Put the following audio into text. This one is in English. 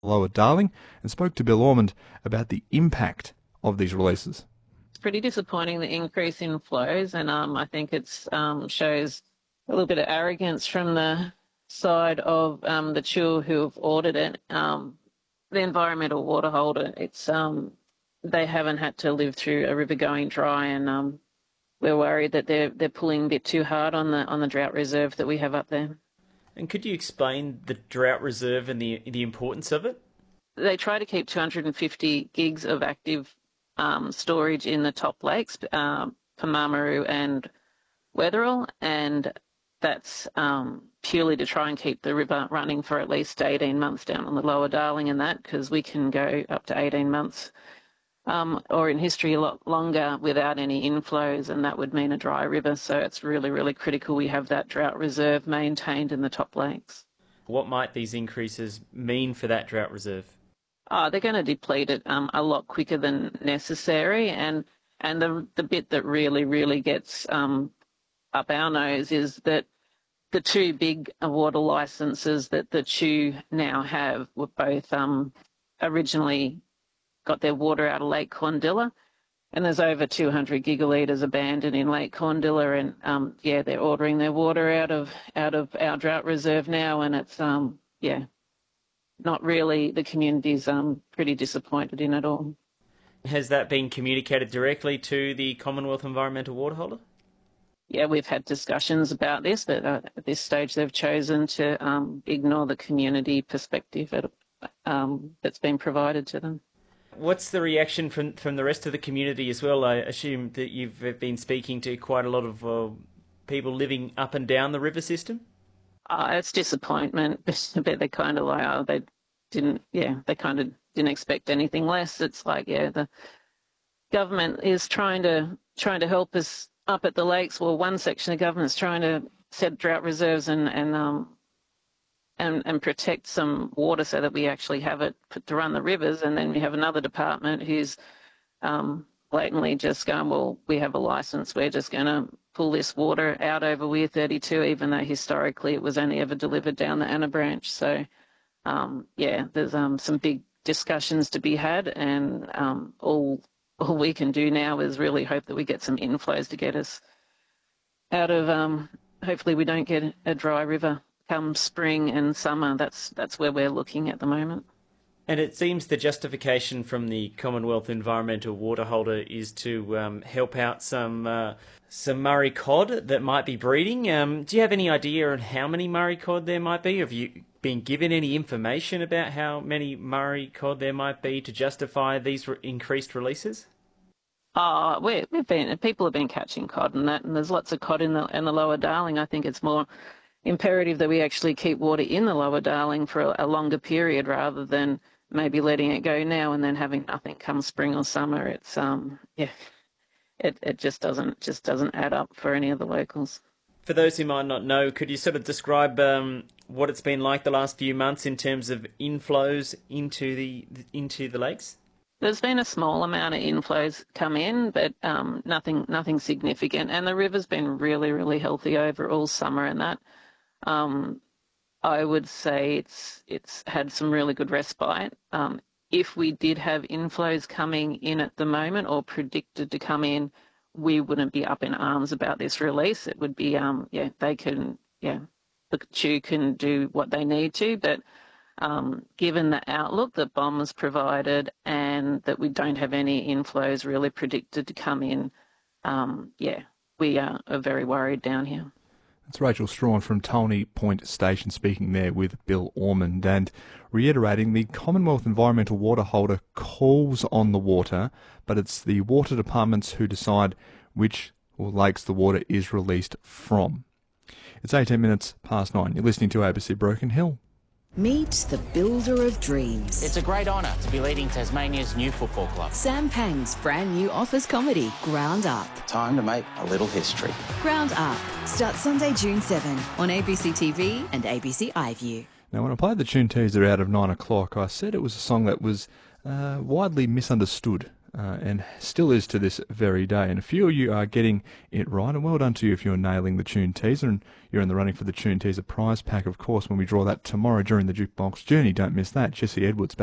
Lower Darling and spoke to Bill Ormond about the impact of these releases. It's pretty disappointing, the increase in flows, and I think it's shows a little bit of arrogance from the side of the CHUA who have ordered it. The environmental water holder, it's they haven't had to live through a river going dry, and we're worried that they're pulling a bit too hard on the drought reserve that we have up there. And could you explain the drought reserve and the importance of it? They try to keep 250 gigs of active storage in the top lakes, Pamamaru and Wetherill, and that's purely to try and keep the river running for at least 18 months down on the Lower Darling and that, because we can go up to 18 months or in history a lot longer without any inflows, and that would mean a dry river. So it's really, really critical we have that drought reserve maintained in the top lakes. What might these increases mean for that drought reserve? They're going to deplete it a lot quicker than necessary, and the bit that really, really gets up our nose is that the two big water licences that the CHU now have were both originally got their water out of Lake Corndilla, and there's over 200 gigalitres abandoned in Lake Corndilla, and they're ordering their water out of our drought reserve now, and it's not really, the community's pretty disappointed in it all. Has that been communicated directly to the Commonwealth Environmental Water Holder? Yeah, we've had discussions about this, but at this stage they've chosen to ignore the community perspective that's been provided to them. What's the reaction from the rest of the community as well? I assume that you've been speaking to quite a lot of people living up and down the river system? It's disappointment, but they're kind of like, they kind of didn't expect anything less. It's like, the government is trying to help us up at the lakes. Well, one section of government's trying to set drought reserves and protect some water so that we actually have it to run the rivers, and then we have another department who's blatantly just going, well, we have a licence, we're just going to pull this water out over Weir 32, even though historically it was only ever delivered down the Anna Branch. So, there's some big discussions to be had, and all we can do now is really hope that we get some inflows to get us out of, hopefully we don't get a dry river come spring and summer. That's where we're looking at the moment. And it seems the justification from the Commonwealth Environmental Water Holder is to help out some Murray cod that might be breeding. Do you have any idea on how many Murray cod there might be? Have you been given any information about how many Murray cod there might be to justify these increased releases? People have been catching cod and that, and there's lots of cod in the Lower Darling. I think it's more imperative that we actually keep water in the Lower Darling for a longer period rather than maybe letting it go now and then having nothing come spring or summer. It's it just doesn't add up for any of the locals. For those who might not know, could you sort of describe what it's been like the last few months in terms of inflows into the lakes? There's been a small amount of inflows come in, but nothing significant. And the river's been really, really healthy over all summer, and that I would say it's had some really good respite. If we did have inflows coming in at the moment or predicted to come in, we wouldn't be up in arms about this release. It would be, the CHU can do what they need to, but given the outlook that BOM's provided and that we don't have any inflows really predicted to come in, we are very worried down here. That's Rachel Strawn from Tolney Point Station speaking there with Bill Ormond, and reiterating the Commonwealth Environmental Water Holder calls on the water, but it's the water departments who decide which lakes the water is released from. It's 18 minutes past 9. You're listening to ABC Broken Hill. Meet the builder of dreams. It's a great honour to be leading Tasmania's new football club. Sam Pang's brand new office comedy, Ground Up. Time to make a little history. Ground Up starts Sunday, June 7 on ABC TV and ABC iView. Now, when I played the tune teaser out of 9 o'clock, I said it was a song that was widely misunderstood and still is to this very day. And a few of you are getting it right, and well done to you if you're nailing the Tune Teaser, and you're in the running for the Tune Teaser prize pack, of course, when we draw that tomorrow during the Jukebox Journey. Don't miss that. Jesse Edwards